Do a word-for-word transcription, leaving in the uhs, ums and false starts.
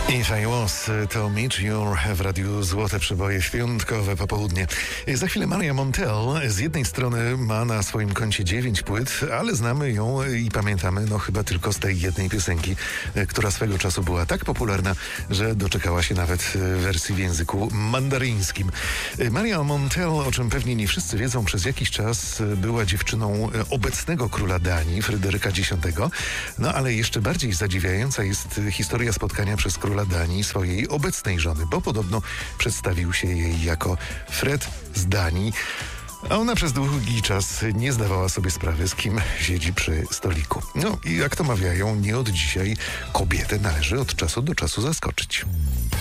If I Was to Meet You w Radiu Złote Przeboje w piątkowe popołudnie. Za chwilę Maria Montell z jednej strony ma na swoim koncie dziewięć płyt, ale znamy ją i pamiętamy no chyba tylko z tej jednej piosenki, która swego czasu była tak popularna, że doczekała się nawet wersji w języku mandaryńskim. Maria Montell, o czym pewnie nie wszyscy wiedzą, przez jakiś czas była dziewczyną obecnego króla Danii, Fryderyka Dziesiątego, no ale jeszcze bardziej zadziwiająca jest historia spotkania przez króla Danii swojej obecnej żony, bo podobno przedstawił się jej jako Fred z Danii, a ona przez długi czas nie zdawała sobie sprawy, z kim siedzi przy stoliku. No i jak to mawiają, nie od dzisiaj kobietę należy od czasu do czasu zaskoczyć.